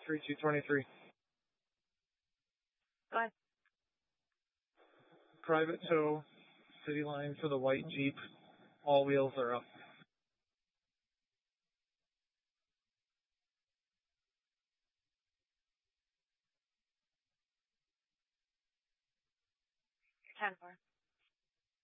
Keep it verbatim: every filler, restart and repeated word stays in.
three two twenty-three. Go ahead. Private tow, city line for the white Jeep. All wheels are up. ten four.